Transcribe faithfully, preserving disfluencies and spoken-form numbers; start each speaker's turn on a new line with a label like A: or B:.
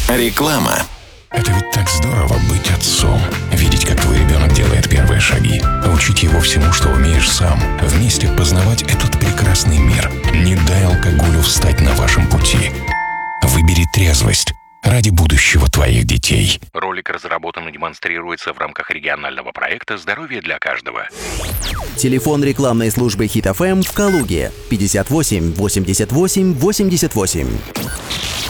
A: Реклама.
B: Это ведь так здорово быть отцом. Видеть, как твой ребенок делает первые шаги. Учить его всему, что умеешь сам. Вместе познавать этот прекрасный мир. Не дай алкоголю встать на вашем пути. Выбери трезвость ради будущего твоих детей.
C: Ролик разработан и демонстрируется в рамках регионального проекта «Здоровье для каждого».
D: Телефон рекламной службы Хит эф эм в Калуге пятьдесят восемь восемьдесят восемь восемьдесят восемь.